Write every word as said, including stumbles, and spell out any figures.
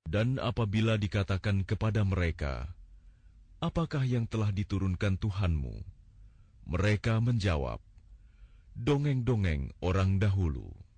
Dan apabila dikatakan kepada mereka, "Apakah yang telah diturunkan Tuhanmu?" Mereka menjawab, "Dongeng-dongeng orang dahulu."